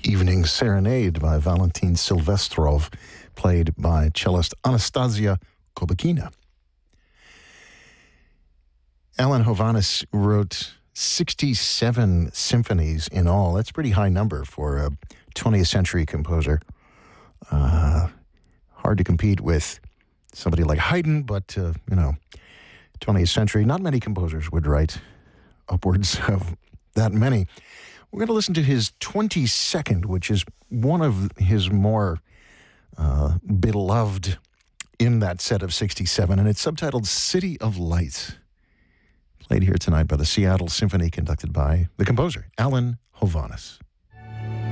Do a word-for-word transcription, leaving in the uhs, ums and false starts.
Evening Serenade by Valentin Silvestrov, played by cellist Anastasia Kobakina. Alan Hovhaness wrote sixty-seven symphonies in all. That's a pretty high number for a twentieth century composer. Uh, hard to compete with somebody like Haydn, but, uh, you know, twentieth century, not many composers would write upwards of that many. We're going to listen to his twenty-second, which is one of his more uh, beloved in that set of sixty-seven, and it's subtitled City of Lights. Played here tonight by the Seattle Symphony, conducted by the composer, Alan Hovhaness.